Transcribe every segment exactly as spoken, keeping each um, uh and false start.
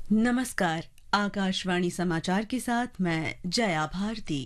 नमस्कार। आकाशवाणी समाचार के साथ मैं जया भारती।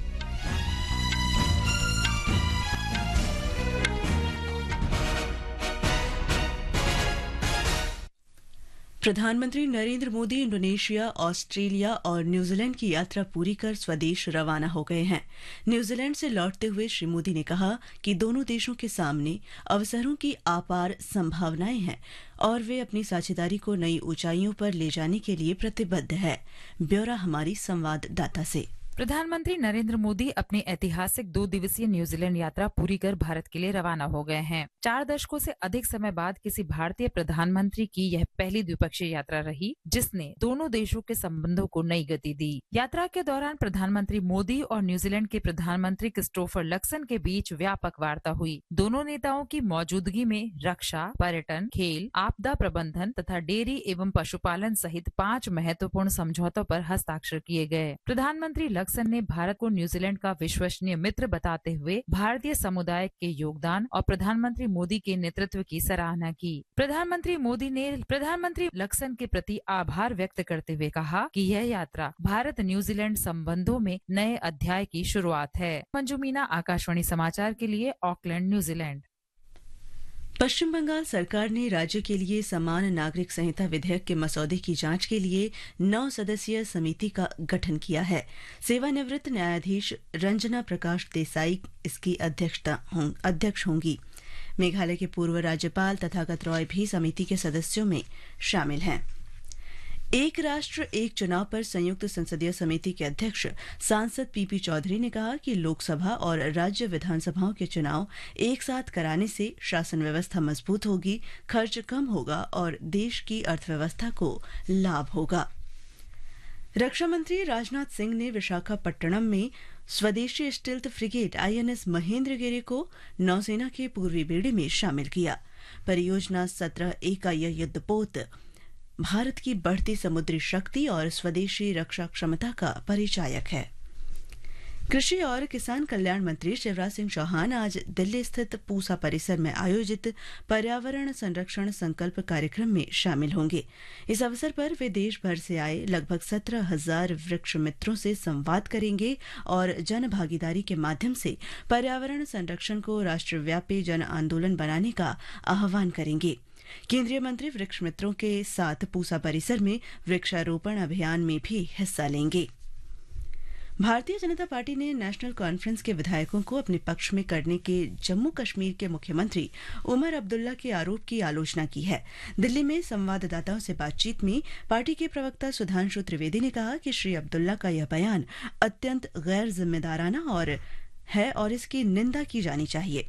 प्रधानमंत्री नरेंद्र मोदी इंडोनेशिया, ऑस्ट्रेलिया और न्यूजीलैंड की यात्रा पूरी कर स्वदेश रवाना हो गए हैं। न्यूजीलैंड से लौटते हुए श्री मोदी ने कहा कि दोनों देशों के सामने अवसरों की अपार संभावनाएं हैं और वे अपनी साझेदारी को नई ऊंचाइयों पर ले जाने के लिए प्रतिबद्ध है। ब्यौरा हमारी संवाददाता से। प्रधानमंत्री नरेंद्र मोदी अपनी ऐतिहासिक दो दिवसीय न्यूजीलैंड यात्रा पूरी कर भारत के लिए रवाना हो गए हैं। चार दशकों से अधिक समय बाद किसी भारतीय प्रधानमंत्री की यह पहली द्विपक्षीय यात्रा रही, जिसने दोनों देशों के संबंधों को नई गति दी। यात्रा के दौरान प्रधानमंत्री मोदी और न्यूजीलैंड के प्रधानमंत्री क्रिस्टोफर लक्सन के बीच व्यापक वार्ता हुई। दोनों नेताओं की मौजूदगी में रक्षा, पर्यटन, खेल, आपदा प्रबंधन तथा डेयरी एवं पशुपालन सहित पांच महत्वपूर्ण समझौतों पर हस्ताक्षर किए गए। प्रधानमंत्री लक्सन ने भारत को न्यूजीलैंड का विश्वसनीय मित्र बताते हुए भारतीय समुदाय के योगदान और प्रधानमंत्री मोदी के नेतृत्व की सराहना की। प्रधानमंत्री मोदी ने प्रधानमंत्री लक्सन के प्रति आभार व्यक्त करते हुए कहा कि यह यात्रा भारत न्यूजीलैंड संबंधों में नए अध्याय की शुरुआत है। मंजू मीना, आकाशवाणी समाचार के लिए ऑकलैंड, न्यूजीलैंड। पश्चिम बंगाल सरकार ने राज्य के लिए समान नागरिक संहिता विधेयक के मसौदे की जांच के लिए नौ सदस्यीय समिति का गठन किया है। सेवानिवृत्त न्यायाधीश रंजना प्रकाश देसाई इसकी अध्यक्षता हों, अध्यक्ष होंगी। मेघालय के पूर्व राज्यपाल तथागत रॉय भी समिति के सदस्यों में शामिल हैं। एक राष्ट्र एक चुनाव पर संयुक्त संसदीय समिति के अध्यक्ष सांसद पीपी चौधरी ने कहा कि लोकसभा और राज्य विधानसभाओं के चुनाव एक साथ कराने से शासन व्यवस्था मजबूत होगी, खर्च कम होगा और देश की अर्थव्यवस्था को लाभ होगा। रक्षा मंत्री राजनाथ सिंह ने विशाखापट्टनम में स्वदेशी स्टिल्थ फ्रिगेट आईएनएस महेंद्रगिरी को नौसेना के पूर्वी बेड़े में शामिल किया। परियोजना सत्रह इकाई युद्धपोत भारत की बढ़ती समुद्री शक्ति और स्वदेशी रक्षा क्षमता का परिचायक है। कृषि और किसान कल्याण मंत्री शिवराज सिंह चौहान आज दिल्ली स्थित पूसा परिसर में आयोजित पर्यावरण संरक्षण संकल्प कार्यक्रम में शामिल होंगे। इस अवसर पर वे देश भर से आए लगभग सत्रह हजार वृक्ष मित्रों से संवाद करेंगे और जन भागीदारी के माध्यम से पर्यावरण संरक्षण को राष्ट्रव्यापी जन आंदोलन बनाने का आह्वान करेंगे। केंद्रीय मंत्री वृक्ष मित्रों के साथ पूसा परिसर में वृक्षारोपण अभियान में भी हिस्सा लेंगे। भारतीय जनता पार्टी ने नेशनल कॉन्फ्रेंस के विधायकों को अपने पक्ष में करने के जम्मू कश्मीर के मुख्यमंत्री उमर अब्दुल्ला के आरोप की आलोचना की है। दिल्ली में संवाददाताओं से बातचीत में पार्टी के प्रवक्ता सुधांशु त्रिवेदी ने कहा कि श्री अब्दुल्ला का यह बयान अत्यंत गैर जिम्मेदाराना और है और इसकी निंदा की जानी चाहिए।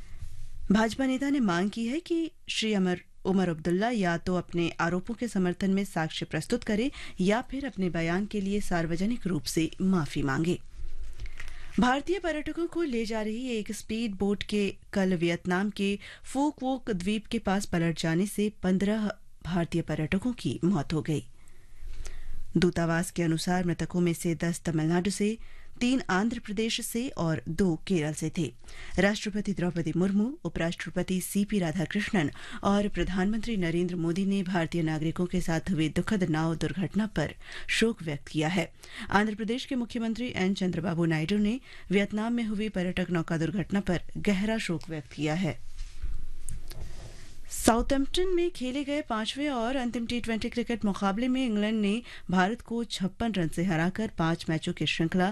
भाजपा नेता ने मांग की है कि श्री अमर उमर अब्दुल्ला या तो अपने आरोपों के समर्थन में साक्ष्य प्रस्तुत करे या फिर अपने बयान के लिए सार्वजनिक रूप से माफी मांगे। भारतीय पर्यटकों को ले जा रही एक स्पीड बोट के कल वियतनाम के फूक वोक द्वीप के पास पलट जाने से पंद्रह भारतीय पर्यटकों की मौत हो गई। दूतावास के अनुसार मृतकों में से दस तमिलनाडु से, तीन आंध्र प्रदेश से और दो केरल से थे। राष्ट्रपति द्रौपदी मुर्मू, उपराष्ट्रपति सीपी राधाकृष्णन और प्रधानमंत्री नरेंद्र मोदी ने भारतीय नागरिकों के साथ हुई दुखद नाव दुर्घटना पर शोक व्यक्त किया है। आंध्र प्रदेश के मुख्यमंत्री एन चंद्रबाबू नायडू ने वियतनाम में हुई पर्यटक नौका दुर्घटना पर गहरा शोक व्यक्त किया है। साउथैम्पटन में खेले गए पांचवें और अंतिम टी ट्वेंटी क्रिकेट मुकाबले में इंग्लैंड ने भारत को छप्पन रन से हराकर पांच मैचों की श्रृंखला